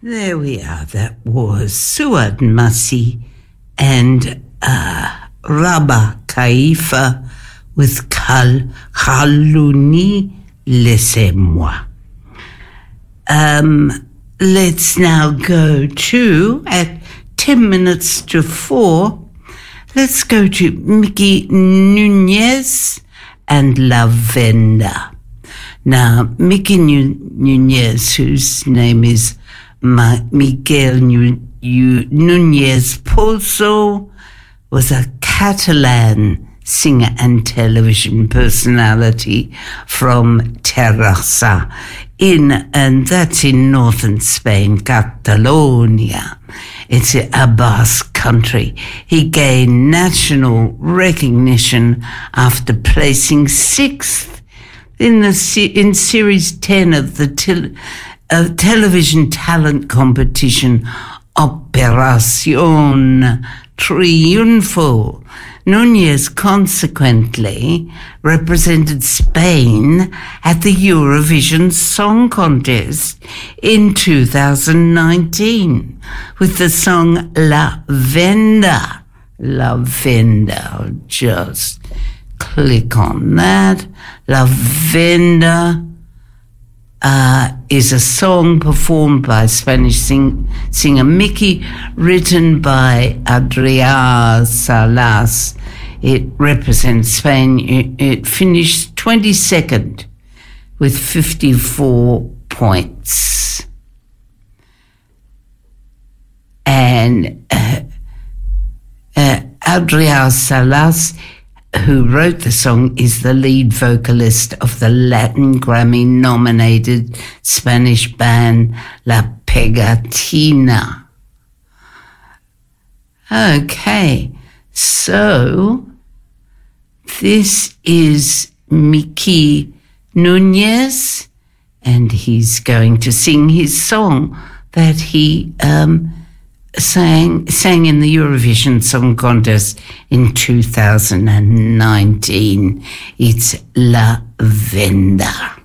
There we are. That was Suad Masi and Rabba Kaifa with Khaluni Laissez-moi. Let's now go to, at 10 minutes to 4, let's go to Mickey Nunez and La Venda. Now, Mickey Nunez, whose name is Miguel Nunez Pozo, was a Catalan singer and television personality from Terrassa, and that's in northern Spain, Catalonia. It's a Basque country. He gained national recognition after placing 6th in Series 10 of the television talent competition Operación Triunfo. Nunez consequently represented Spain at the Eurovision Song Contest in 2019 with the song La Venda. La Venda. I'll just click on that. La Venda is a song performed by Spanish singer Mickey, written by Adrià Salas. It represents Spain. It finished 22nd with 54 points. And Adrià Salas, who wrote the song, is the lead vocalist of the Latin Grammy-nominated Spanish band La Pegatina. Okay, so this is Mickey Nunez, and he's going to sing his song that he sang in the Eurovision Song Contest in 2019. It's La Venda.